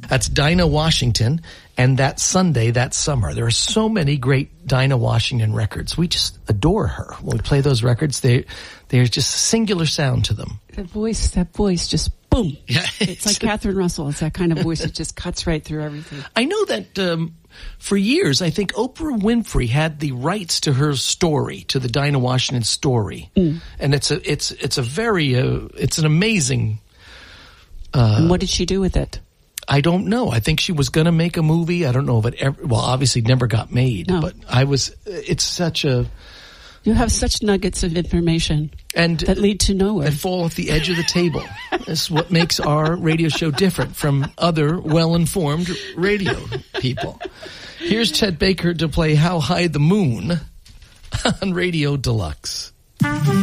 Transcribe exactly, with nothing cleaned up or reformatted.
That's Dinah Washington. And that Sunday, that summer, there are so many great Dinah Washington records. We just adore her. When we play those records, they, there's just a singular sound to them. That voice, that voice just boom. Yeah, it's, it's like Catherine Russell. It's that kind of voice that just cuts right through everything. I know that um, for years, I think Oprah Winfrey had the rights to her story, to the Dinah Washington story. Mm. And it's a, it's, it's a very, uh, it's an amazing. Uh, and what did she do with it? I don't know. I think she was going to make a movie. I don't know if it ever, well, obviously never got made, no. but I was, it's such a. You have such nuggets of information and that lead to nowhere. That fall at the edge of the table. That's what makes our radio show different from other well-informed radio people. Here's Chet Baker to play How High the Moon on Radio Deluxe.